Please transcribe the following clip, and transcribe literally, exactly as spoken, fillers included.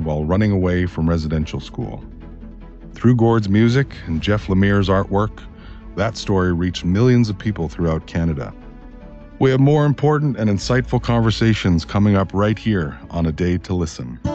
while running away from residential school. Through Gord's music and Jeff Lemire's artwork, that story reached millions of people throughout Canada. We have more important and insightful conversations coming up right here on A Day to Listen.